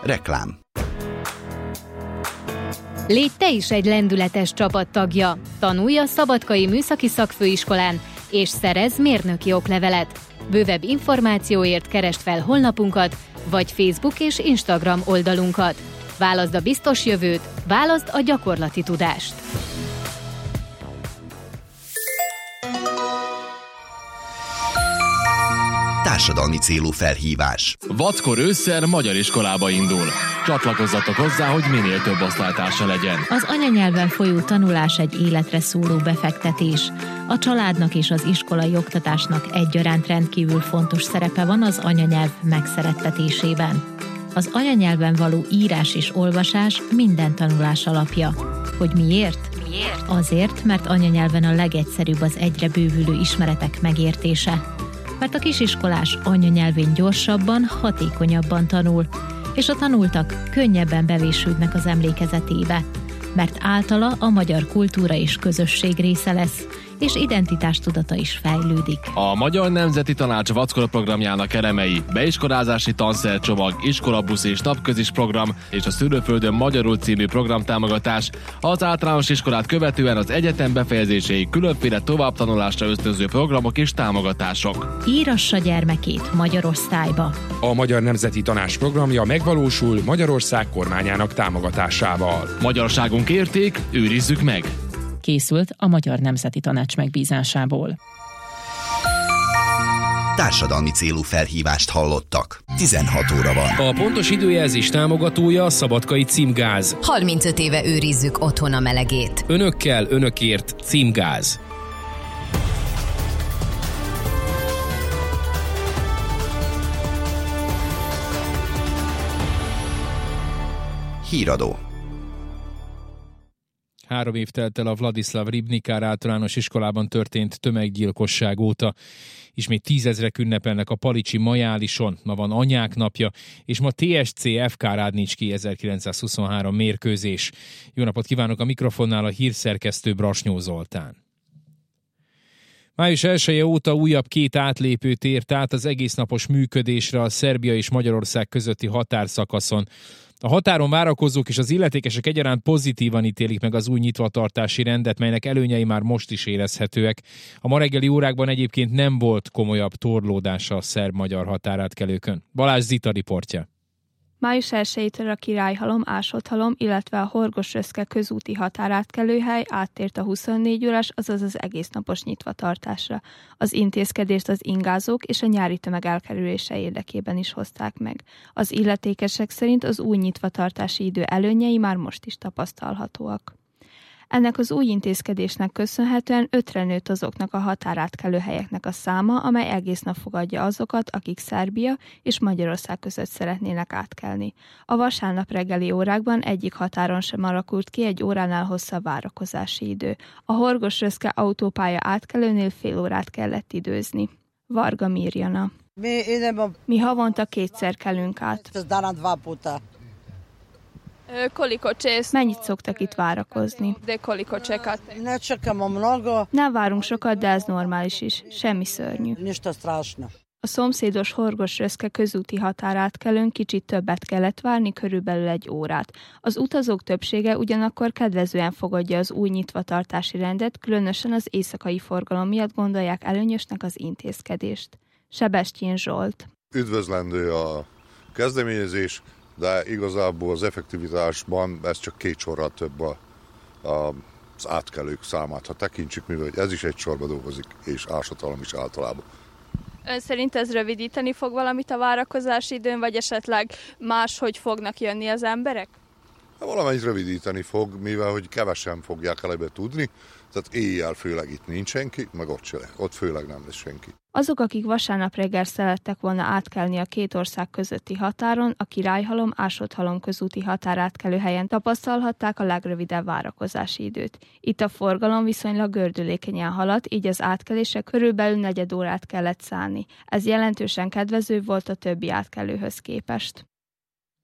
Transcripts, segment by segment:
Reklám. Légy te is egy lendületes csapattagja. Tanulj a Szabadkai Műszaki Szakfőiskolán, és szerezz mérnöki oklevelet. Bővebb információért keresd fel honlapunkat, vagy Facebook és Instagram oldalunkat. Válaszd a biztos jövőt, válaszd a gyakorlati tudást. Társadalmi célú felhívás. Vackor ősszel magyar iskolába indul. Csatlakozzatok hozzá, hogy minél több osztálytársa legyen. Az anyanyelven folyó tanulás egy életre szóló befektetés. A családnak és az iskolai oktatásnak egyaránt rendkívül fontos szerepe van az anyanyelv megszerettetésében. Az anyanyelven való írás és olvasás minden tanulás alapja. Hogy miért? Azért, mert anyanyelven a legegyszerűbb az egyre bővülő ismeretek megértése. Mert a kisiskolás anyanyelvén gyorsabban, hatékonyabban tanul, és a tanultak könnyebben bevésődnek az emlékezetébe, mert általa a magyar kultúra és közösség része lesz, és identitástudata is fejlődik. A Magyar Nemzeti Tanács Vackor programjának elemei: beiskolázási tanszercsomag, iskolabusz és napközis program, és a Szülőföldön magyarul című programtámogatás, az általános iskolát követően az egyetem befejezéséig különféle továbbtanulásra ösztönző programok és támogatások. Írassa gyermekét magyar osztályba. A Magyar Nemzeti Tanács programja megvalósul Magyarország kormányának támogatásával. Magyarságunk érték, őrizzük meg! Készült a Magyar Nemzeti Tanács megbízásából. Társadalmi célú felhívást hallottak. 16 óra van. A pontos időjelzés támogatója a Szabadkai Címgáz. 35 éve őrizzük otthon a melegét. Önökkel, önökért Címgáz. Híradó. 3 év telt el a Vladislav Ribnikár általános iskolában történt tömeggyilkosság óta. Ismét 10 000-ek ünnepelnek a Palicsi Majálison, ma van Anyák napja, és ma TSC FK Rádnicski 1923 mérkőzés. Jó napot kívánok, a mikrofonnál a hírszerkesztő Brasnyó Zoltán. Május 1-e óta újabb 2 átlépő tért át az egésznapos működésre a Szerbia és Magyarország közötti határszakaszon. A határon várakozók és az illetékesek egyaránt pozitívan ítélik meg az új nyitvatartási rendet, melynek előnyei már most is érezhetőek. A ma reggeli órákban egyébként nem volt komolyabb torlódása a szerb-magyar határátkelőkön. Balázs Zita riportja. Május 1-től a Királyhalom, Ásotthalom, illetve a Horgos-Röszke közúti határátkelőhely áttért a 24 órás, azaz az egésznapos nyitvatartásra. Az intézkedést az ingázók és a nyári tömeg elkerülése érdekében is hozták meg. Az illetékesek szerint az új nyitvatartási idő előnyei már most is tapasztalhatóak. Ennek az új intézkedésnek köszönhetően 5-re nőtt azoknak a határátkelő helyeknek a száma, amely egész nap fogadja azokat, akik Szerbia és Magyarország között szeretnének átkelni. A vasárnap reggeli órákban egyik határon sem alakult ki egy óránál hosszabb várakozási idő. A Horgos-Röszke autópálya átkelőnél fél órát kellett időzni. Varga Mirjana. Mi havonta 2-szer kelünk át. Mennyit szoktak itt várakozni? Nem várunk sokat, de ez normális is. Semmi szörnyű. A szomszédos Horgos-Röszke közúti határátkelőn kicsit többet kellett várni, körülbelül 1 órát. Az utazók többsége ugyanakkor kedvezően fogadja az új nyitvatartási rendet, különösen az éjszakai forgalom miatt gondolják előnyösnek az intézkedést. Sebestyén Zsolt. Üdvözlendő a kezdeményezés, de igazából az effektivitásban ez csak 2 sorral több az átkelők számát. Ha tekintsük, mivel ez is egy sorba dolgozik, és Ásotthalom is általában. Ön szerint ez rövidíteni fog valamit a várakozási időn, vagy esetleg máshogy fognak jönni az emberek? Valamennyit rövidíteni fog, mivel hogy kevesen fogják elebe tudni, tehát éjjel főleg itt nincs senki, meg ott főleg nem lesz senki. Azok, akik vasárnap reggel szerettek volna átkelni a 2 ország közötti határon, a Királyhalom, Ásotthalom közúti határátkelő helyen tapasztalhatták a legrövidebb várakozási időt. Itt a forgalom viszonylag gördülékenyen haladt, így az átkelésre körülbelül 4 órát kellett szállni. Ez jelentősen kedvező volt a többi átkelőhöz képest.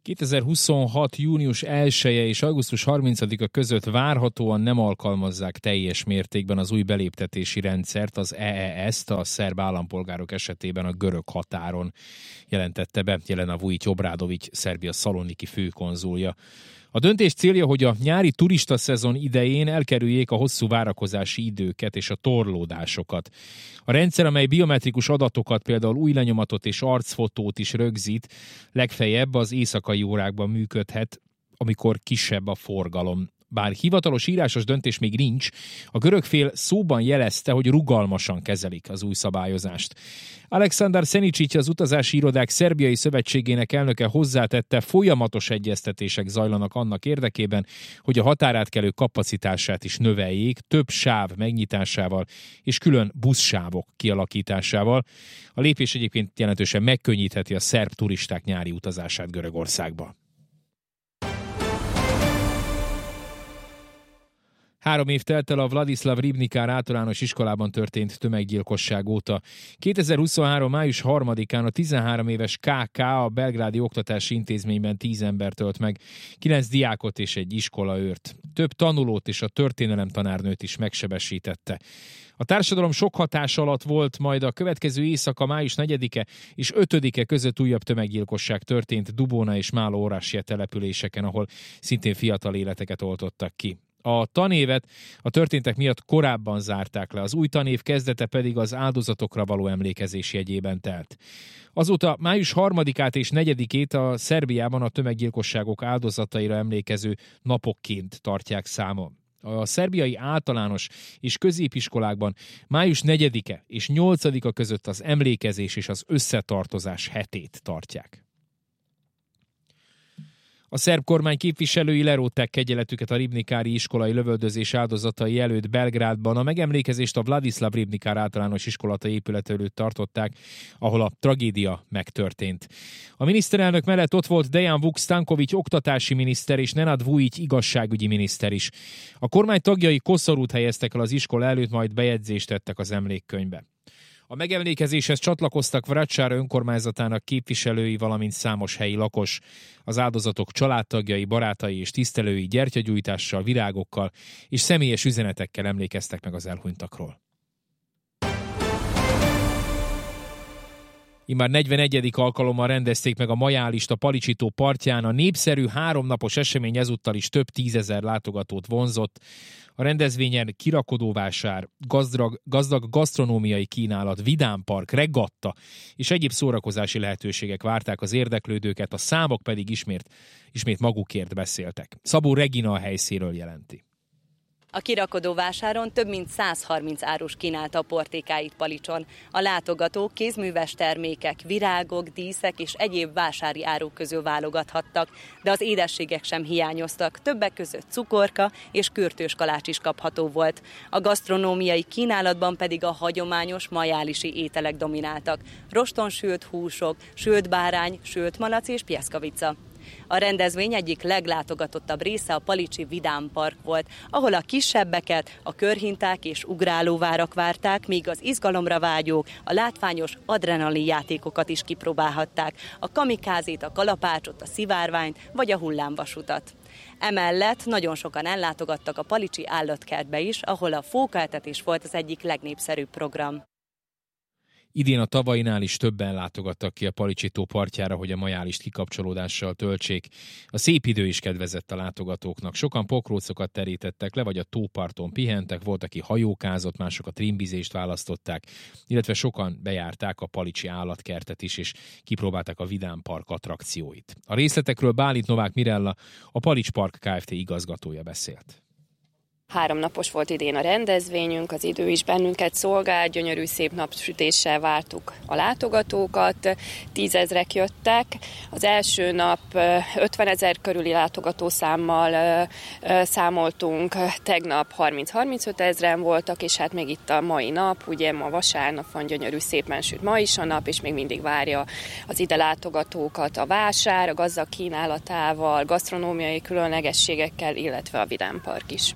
2026. június 1-e és augusztus 30-a között várhatóan nem alkalmazzák teljes mértékben az új beléptetési rendszert, az EES-t a szerb állampolgárok esetében a görög határon, jelentette be Jelena Vujić-Obradović, Szerbia szaloniki főkonzulja. A döntés célja, hogy a nyári turista szezon idején elkerüljék a hosszú várakozási időket és a torlódásokat. A rendszer, amely biometrikus adatokat, például új lenyomatot és arcfotót is rögzít, legfeljebb az éjszakai órákban működhet, amikor kisebb a forgalom. Bár hivatalos írásos döntés még nincs, a görög fél szóban jelezte, hogy rugalmasan kezelik az új szabályozást. Aleksandar Senicsics, az utazási irodák szerbiai szövetségének elnöke hozzátette, folyamatos egyeztetések zajlanak annak érdekében, hogy a határátkelő kapacitását is növeljék, több sáv megnyitásával és külön buszsávok kialakításával. A lépés egyébként jelentősen megkönnyítheti a szerb turisták nyári utazását Görögországba. 3 év telt el a Vladislav Ribnikar általános iskolában történt tömeggyilkosság óta. 2023. május 3-án a 13 éves KK a belgrádi oktatási intézményben 10 embert ölt meg, 9 diákot és egy iskolaőrt. Több tanulót és a történelemtanárnőt is megsebesítette. A társadalom sok hatás alatt volt, majd a következő éjszaka május 4-e és 5-e között újabb tömeggyilkosság történt Dubona és Málo Orašje településeken, ahol szintén fiatal életeket oltottak ki. A tanévet a történtek miatt korábban zárták le, az új tanév kezdete pedig az áldozatokra való emlékezés jegyében telt. Azóta május 3-át és 4-ét a Szerbiában a tömeggyilkosságok áldozataira emlékező napokként tartják számon. A szerbiai általános és középiskolákban május 4-e és 8-a között az emlékezés és az összetartozás hetét tartják. A szerb kormány képviselői lerótták kegyeletüket a ribnikári iskolai lövöldözés áldozatai előtt Belgrádban. A megemlékezést a Vladislav Ribnikar általános iskolata épület előtt tartották, ahol a tragédia megtörtént. A miniszterelnök mellett ott volt Dejan Vuk Stanković oktatási miniszter és Nenad Vujić igazságügyi miniszter is. A kormány tagjai koszorút helyeztek el az iskola előtt, majd bejegyzést tettek az emlékkönyvbe. A megemlékezéshez csatlakoztak Vračar önkormányzatának képviselői, valamint számos helyi lakos. Az áldozatok családtagjai, barátai és tisztelői gyertyagyújtással, virágokkal és személyes üzenetekkel emlékeztek meg az elhunytakról. Immár 41. alkalommal rendezték meg a Majálist a Palicsi-tó partján. A népszerű 3 napos esemény ezúttal is több 10 000 látogatót vonzott. A rendezvényen kirakodóvásár, gazdag gasztronómiai kínálat, vidámpark, regatta és egyéb szórakozási lehetőségek várták az érdeklődőket, a számok pedig ismét magukért beszéltek. Szabó Regina a helyszínről jelenti. A kirakodóvásáron több mint 130 árus kínálta a portékáit Palicson. A látogatók kézműves termékek, virágok, díszek és egyéb vásári áruk közül válogathattak, de az édességek sem hiányoztak, többek között cukorka és kürtős kalács is kapható volt. A gasztronómiai kínálatban pedig a hagyományos majálisi ételek domináltak. Roston sült húsok, sült bárány, sült malac és pieszkavica. A rendezvény egyik leglátogatottabb része a Palicsi Vidámpark volt, ahol a kisebbeket, a körhinták és ugrálóvárak várták, míg az izgalomra vágyók a látványos adrenalin játékokat is kipróbálhatták, a kamikázét, a kalapácsot, a szivárványt vagy a hullámvasutat. Emellett nagyon sokan ellátogattak a Palicsi állatkertbe is, ahol a fókaetetés volt az egyik legnépszerűbb program. Idén a tavainál is többen látogattak ki a Palicsi-tó partjára, hogy a Majálist kikapcsolódással töltsék. A szép idő is kedvezett a látogatóknak. Sokan pokrócokat terítettek le, vagy a tóparton pihentek, volt, aki hajókázott, mások a trimbizést választották, illetve sokan bejárták a palicsi állatkertet is, és kipróbálták a Vidámpark attrakcióit. A részletekről Bálint Novák Mirella, a Palics Park Kft. Igazgatója beszélt. 3 napos volt idén a rendezvényünk, az idő is bennünket szolgál, gyönyörű szép napsütéssel vártuk a látogatókat, 10 000 jöttek. Az első nap 50 000 körüli látogatószámmal számoltunk, tegnap 30-35 000 voltak, és hát még itt a mai nap, ugye ma vasárnap van, gyönyörű szépen süt ma is a nap, és még mindig várja az ide látogatókat a vásár, a gazdag kínálatával, gasztronómiai különlegességekkel, illetve a Vidámpark is.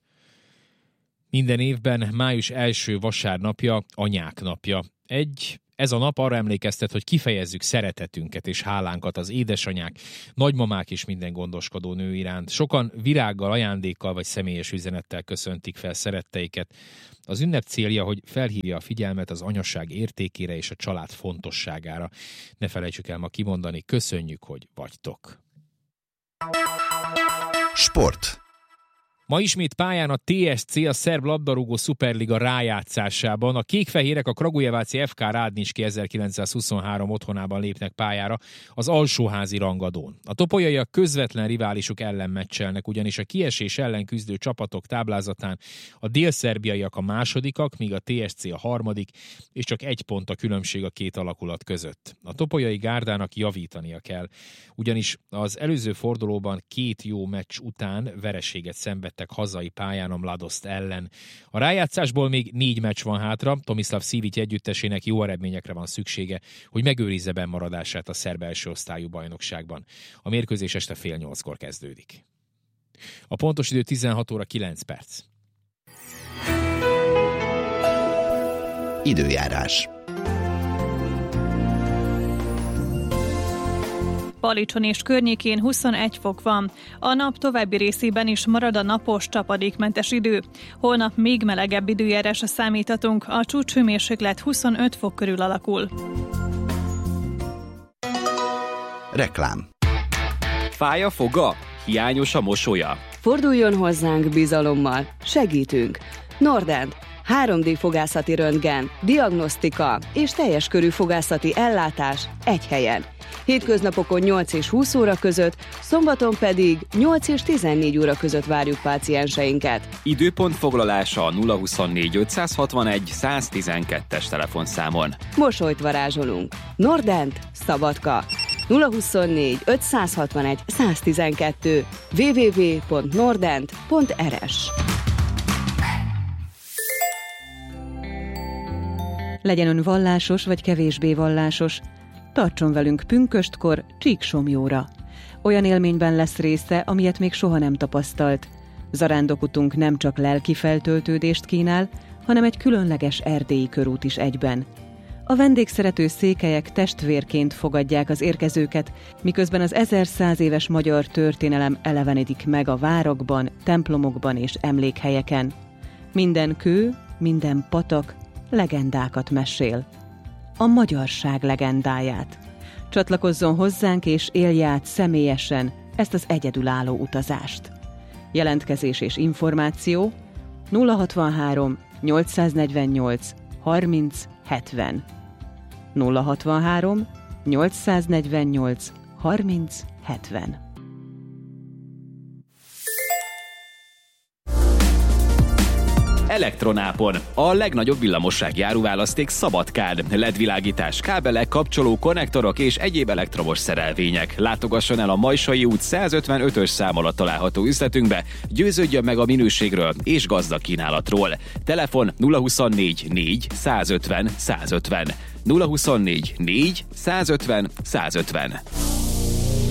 Minden évben május első vasárnapja Anyák napja. Egy Ez a nap arra emlékeztet, hogy kifejezzük szeretetünket és hálánkat az édesanyák, nagymamák és minden gondoskodó nő iránt. Sokan virággal, ajándékkal vagy személyes üzenettel köszöntik fel szeretteiket. Az ünnep célja, hogy felhívja a figyelmet az anyaság értékére és a család fontosságára. Ne felejtsük el ma kimondani, köszönjük, hogy vagytok. Sport. Ma ismét pályán a TSC, a szerb labdarúgó szuperliga rájátszásában. A kékfehérek a Kragujeváci FK Rádnicski 1923 otthonában lépnek pályára az alsóházi rangadón. A topolyaiak közvetlen riválisuk ellen meccselnek, ugyanis a kiesés ellen küzdő csapatok táblázatán a délszerbiaiak a másodikak, míg a TSC a harmadik, és csak 1 pont a különbség a két alakulat között. A topolyai gárdának javítania kell, ugyanis az előző fordulóban 2 jó meccs után vereséget szenvedtek hazai pályán a Mladost ellen. A rájátszásból még 4 meccs van hátra, Tomislav Sivic együttesének jó eredményekre van szüksége, hogy megőrizze bennmaradását a szerb első osztályú bajnokságban. A mérkőzés este 7:30-kor kezdődik. A pontos idő 16 óra 9 perc. Időjárás. Palicson és környékén 21 fok van. A nap további részében is marad a napos, csapadékmentes idő. Holnap még melegebb időjárásra számíthatunk, a csúcshőmérséklet 25 fok körül alakul. Reklám. Fáj a foga? Hiányos a mosolya? Forduljon hozzánk bizalommal. Segítünk. Nordent. 3D fogászati röntgen, diagnosztika és teljes körű fogászati ellátás egy helyen. Hétköznapokon 8 és 20 óra között, szombaton pedig 8 és 14 óra között várjuk pácienseinket. Időpont foglalása a 024 561 112-es telefonszámon. Mosolyt varázsolunk. Nordent, Szabadka. 024 561 112 www.nordent.rs. Legyen ön vallásos vagy kevésbé vallásos, tartson velünk pünköstkor Csíksomjóra. Olyan élményben lesz része, amilyet még soha nem tapasztalt. Zarándokutunk nem csak lelki feltöltődést kínál, hanem egy különleges erdélyi körút is egyben. A vendégszerető székelyek testvérként fogadják az érkezőket, miközben az 1100 éves magyar történelem elevenedik meg a várokban, templomokban és emlékhelyeken. Minden kő, minden patak legendákat mesél. A magyarság legendáját. Csatlakozzon hozzánk és élje át személyesen ezt az egyedülálló utazást. Jelentkezés és információ 063 848 30 70. 063 848 30 70. Elektronápon. A legnagyobb villamossági áruválaszték Szabadkán. LED-világítás, kábelek, kapcsoló, konnektorok és egyéb elektromos szerelvények. Látogasson el a Majsai út 155-ös szám alatt található üzletünkbe, győződjön meg a minőségről és gazdag kínálatról. Telefon 024 4 150 150. 024 4 150 150.